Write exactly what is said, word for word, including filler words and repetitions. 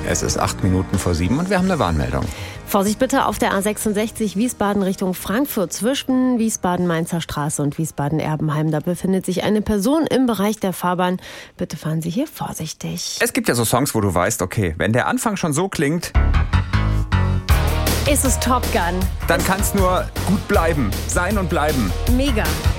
Es ist acht Minuten vor sieben und wir haben eine Warnmeldung. Vorsicht bitte auf der A sechsundsechzig Wiesbaden Richtung Frankfurt zwischen Wiesbaden-Mainzer Straße und Wiesbaden-Erbenheim. Da befindet sich eine Person im Bereich der Fahrbahn. Bitte fahren Sie hier vorsichtig. Es gibt ja so Songs, wo du weißt, okay, wenn der Anfang schon so klingt, ist es Top Gun. Dann kann es nur gut bleiben, sein und bleiben. Mega.